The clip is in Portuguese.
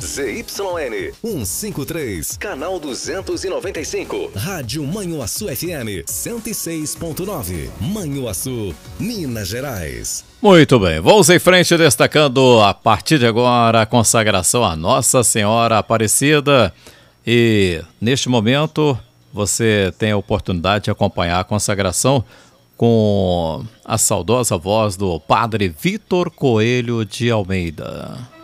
ZYN 153, canal 295. Rádio Manhuaçu FM 106.9. Manhuaçu, Minas Gerais. Muito bem, vamos em frente destacando a partir de agora a consagração a Nossa Senhora Aparecida. E neste momento você tem a oportunidade de acompanhar a consagração com a saudosa voz do Padre Vitor Coelho de Almeida.